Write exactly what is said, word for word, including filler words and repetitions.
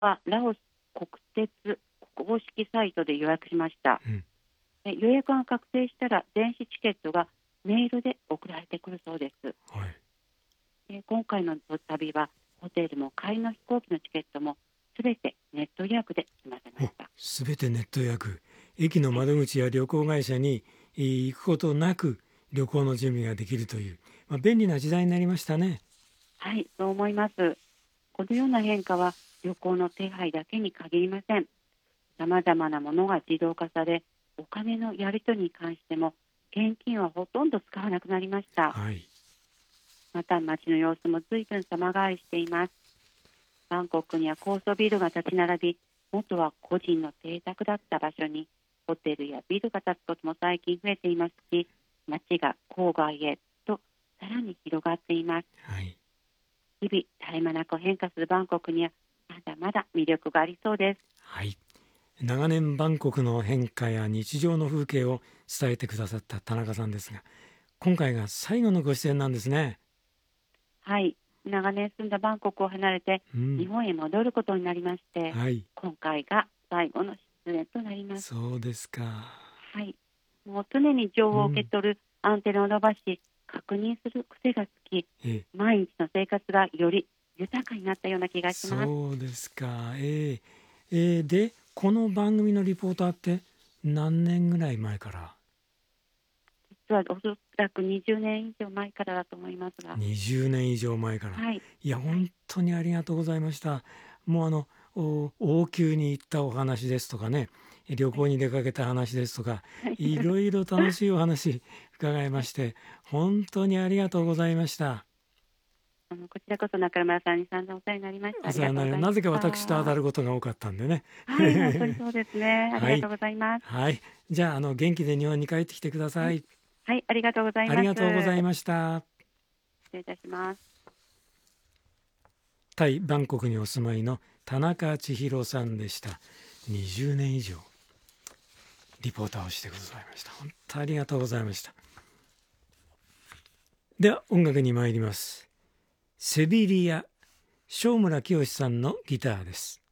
はラオス国鉄公式サイトで予約しました。 うん、 で予約が確定したら電子チケットがメールで送られてくるそうです。 はい、 で今回の旅はホテルも帰りの飛行機のチケットもすべてネット予約で済ませました。 すべてネット予約。駅の窓口や旅行会社にえー行くことなく旅行の準備ができるという、まあ、便利な時代になりましたね。 はい、そう思います。このような変化は旅行の手配だけに限りません。さまざまなものが自動化され、お金のやり取りに関しても現金はほとんど使わなくなりました。 はい、 また街の様子も随分様変わりしています。バンコクには高層ビルが立ち並び、元は個人の邸宅だった場所にホテルやビルが建つことも最近増えていますし、街が郊外へとさらに広がっています。 はい、 日々絶え間なく変化するバンコクにはまだまだ魅力がありそうです。 はい、長年バンコクの変化や日常の風景を伝えてくださった田中さんですが、今回が最後のご出演なんですね。 はい、長年住んだバンコクを離れてうん、 日本へ戻ることになりまして、 はい、 今回が最後の出演となります。 そうですか。 はい、もう常に情報を受けうん、 取るアンテナを伸ばし確認する癖がつき、 え毎日の生活がより豊かになったような気がします。 そうですか。えーえーでこの番組のリポーターって何年ぐらい前から？ 実はおそらくにじゅうねん以上前からだと思いますが、 にじゅうねん以上前から。 はい、 いや本当にありがとうございました。もうあのお王宮に行ったお話ですとかね、旅行に出かけた話ですとか、 はい、 いろいろ楽しいお話伺いまして本当にありがとうございました。 あのこちらこそ中村さんに散々お世話になりました。ありお世話になり、 がとうございまなぜかした。 私と当たることが多かったんでね。 はい、本当にそうですね。ありはい、 がとうございます。 はい、じゃあ、あの元気で日本に帰ってきてくだはい、 さい。 はい、ありがとうございます。 ありがとうございました。 失礼いたします。 タイ・バンコクにお住まいの田中千尋さんでした。にじゅうねん以上リポーターをしてくださいました。本当ありがとうございました。では音楽に参ります。セビリア、正村清さんのギターです。